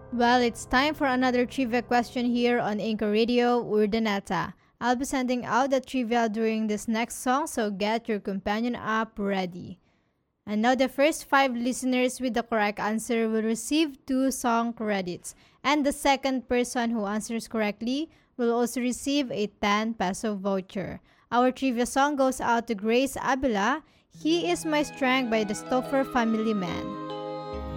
Well, it's time for another trivia question here on Anchor Radio Urdaneta. I'll be sending out the trivia during this next song, so get your companion app ready. And now the first 5 listeners with the correct answer will receive 2 song credits. And the second person who answers correctly will also receive a 10 peso voucher. Our trivia song goes out to Grace Abila. He is My Strength by the Stoffer Family Man.